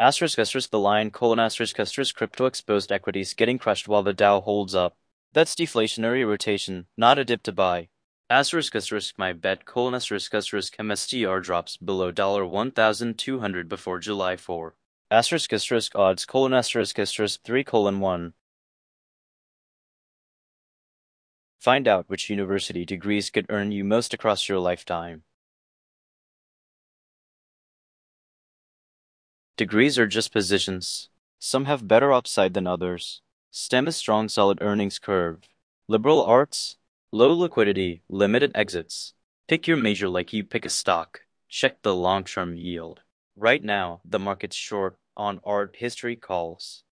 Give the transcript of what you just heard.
The line, crypto exposed equities getting crushed while the Dow holds up. That's deflationary rotation, not a dip to buy. My bet, MSTR drops below $1,200 before July 4. Odds, 3:1. Find out which university degrees could earn you most across your lifetime. Degrees are just positions. Some have better upside than others. STEM is strong, solid earnings curve. Liberal arts, low liquidity, limited exits. Pick your major like you pick a stock. Check the long-term yield. Right now, the market's short on art history calls.